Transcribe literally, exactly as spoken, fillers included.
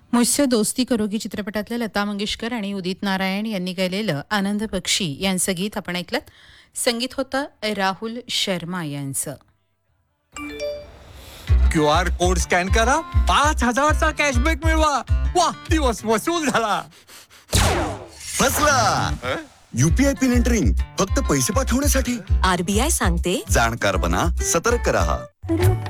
मुझसे दोस्ती करोगी चित्रपटातल्या लता मंगेशकर आणि उदित नारायण यांनी गायलेलं आनंद बक्षी यांचं गीत आपण ऐकलं. संगीत होतं राहुल शर्मा यांचं. क्यू आर कोड स्कॅन करा, पाच हजारचा कॅशबॅक मिळवा. वा, दिवस वसूल झाला. फसला. यूपीआय पिन एंटरिंग फक्त पैसे पाठवण्यासाठी. आरबीआय सांगते, जाणकार बना, सतर्क रहा.